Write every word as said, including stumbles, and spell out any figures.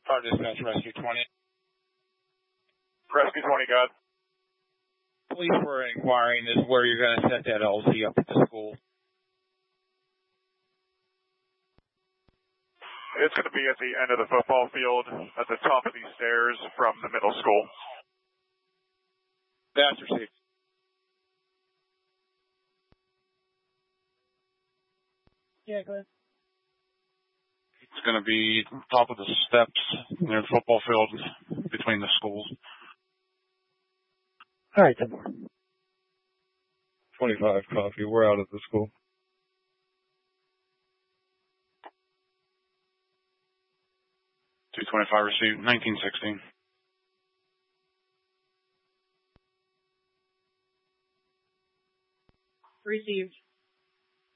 Fire Dispatch Rescue twenty. Rescue twenty, God. Police were inquiring is where you're going to set that L Z up at the school. It's going to be at the end of the football field, at the top of these stairs from the middle school. That's received. Yeah, go ahead. It's going to be top of the steps near the football field between the schools. All right, then. twenty-five copy. We're out of the school. two twenty-five received, nineteen sixteen. Received.